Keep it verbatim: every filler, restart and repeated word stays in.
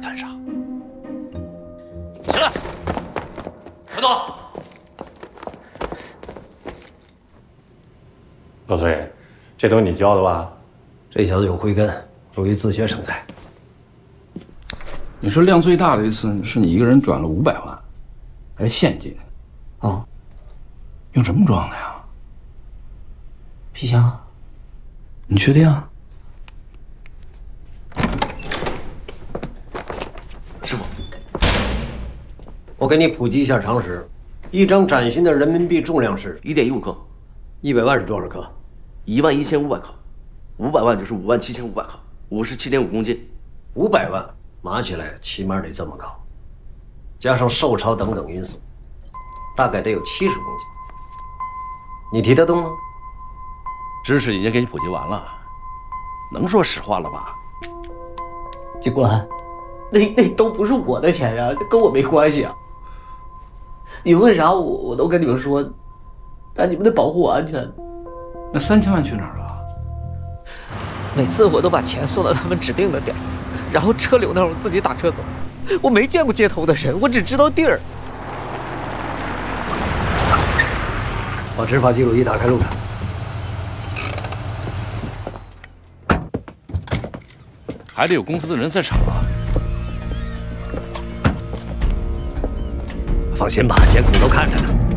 干啥？起来，快走！ 老崔，这都你教的吧？ 这小子有慧根，属于自学成才。 你说量最大的一次是你一个人转了五百万，还是现金？ 啊， 用什么装的呀？ 皮箱。 你确定啊？ 师傅，我给你普及一下常识：一张崭新的人民币重量是一点一五克， 一百万是多少克？ 一万一千五百克，五百万就是五万七千五百克，五十七点五公斤。 五百万码起来起码得这么高，加上受潮等等因素，大概得有七十公斤。你提得动吗？ 知识已经给你普及完了，能说实话了吧？ 警官，那那都不是我的钱呀，跟我没关系啊。你问啥我我都跟你们说，但你们得保护我安全。 那三千万去哪儿了？ 每次我都把钱送到他们指定的点儿，然后车流那儿我自己打车走。我没见过接头的人，我只知道地儿。 把执法记录仪打开录看。 还得有公司的人在场啊。 放心吧，监控都看着呢。